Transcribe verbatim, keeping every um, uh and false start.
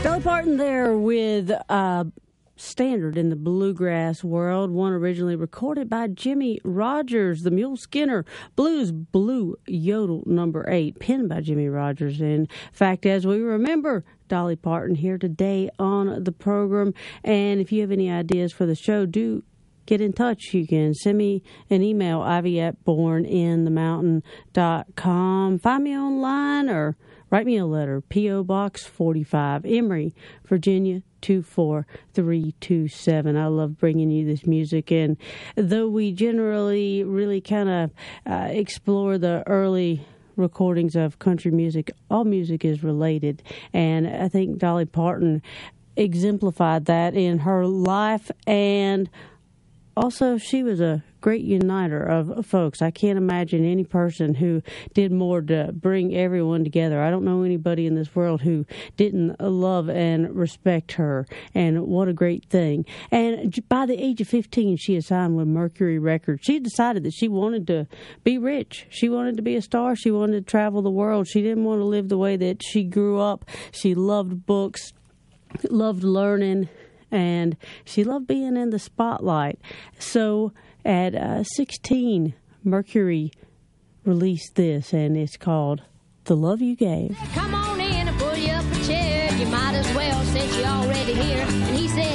Dolly Parton there with uh, Standard in the bluegrass world, one originally recorded by Jimmie Rodgers, the Mule Skinner Blues Blue Yodel number eight, penned by Jimmie Rodgers. In fact, as we remember Dolly Parton here today on the program, and if you have any ideas for the show, do get in touch. You can send me an email, ivy at born in the mountain dot com. Find me online or write me a letter, P O. Box forty-five, Emory, Virginia, two four three two seven. I love bringing you this music, and though we generally really kind of uh, explore the early recordings of country music, all music is related, and I think Dolly Parton exemplified that in her life, and also, she was a great uniter of folks. I can't imagine any person who did more to bring everyone together. I don't know anybody in this world who didn't love and respect her, and what a great thing. And by the age of fifteen, she had signed with Mercury Records. She decided that she wanted to be rich. She wanted to be a star. She wanted to travel the world. She didn't want to live the way that she grew up. She loved books, loved learning, and she loved being in the spotlight. So at uh, sixteen, Mercury released this, and it's called The Love You Gave. Come on in and pull you up a chair. You might as well since you're already here. And he said,